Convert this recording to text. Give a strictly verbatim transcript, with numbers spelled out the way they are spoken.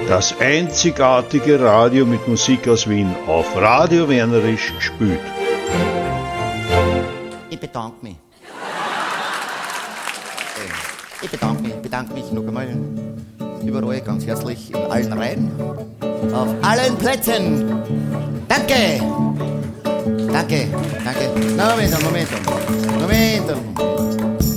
Das einzigartige Radio mit Musik aus Wien auf Radio Wernerisch gespielt. Ich bedanke mich. Ich bedanke mich, bedanke mich noch einmal überall ganz herzlich in allen Reihen, auf allen Plätzen. Danke! Danke, danke. Momentum, Momentum, Momentum.